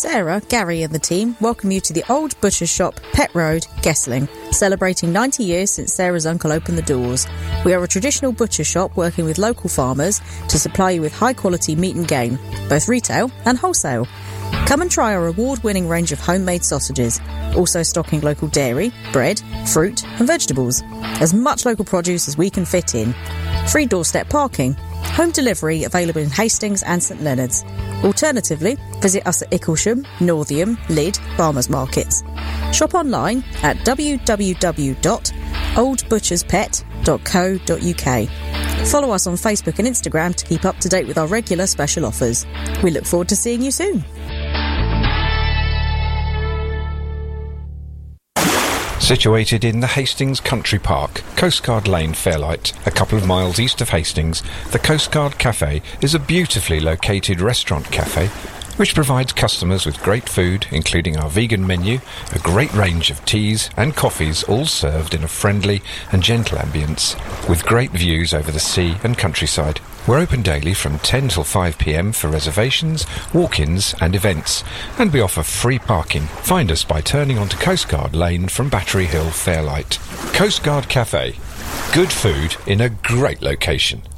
Sarah, Gary and the team welcome you to the Old Butcher's Shop, Pet Road, Guessling, celebrating 90 years since Sarah's uncle opened the doors. We are a traditional butcher shop working with local farmers to supply you with high-quality meat and game, both retail and wholesale. Come and try our award-winning range of homemade sausages, also stocking local dairy, bread, fruit and vegetables. As much local produce as we can fit in. Free doorstep parking. Home delivery available in Hastings and St Leonard's. Alternatively, visit us at Icklesham, Northiam, Lydd, Farmers Markets. Shop online at www.oldbutcherspet.co.uk. Follow us on Facebook and Instagram to keep up to date with our regular special offers. We look forward to seeing you soon. Situated in the Hastings Country Park, Coastguard Lane, Fairlight, a couple of miles east of Hastings, the Coastguard Cafe is a beautifully located restaurant cafe which provides customers with great food, including our vegan menu, a great range of teas and coffees, all served in a friendly and gentle ambience, with great views over the sea and countryside. We're open daily from 10 till 5 p.m. for reservations, walk-ins and events, and we offer free parking. Find us by turning onto Coastguard Lane from Battery Hill, Fairlight. Coastguard Cafe. Good food in a great location.